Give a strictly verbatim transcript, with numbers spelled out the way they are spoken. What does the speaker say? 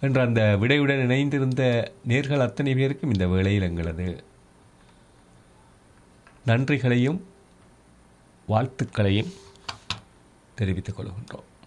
என்ற அந்த விடையுடன் இணைந்திருந்த நேர்கள் அத்தனை பேருக்கும் இந்த வேளையில் எங்களது நன்றிகளையும் வாழ்த்துக்களையும் தெரிவித்துக் கொள்கின்றோம்.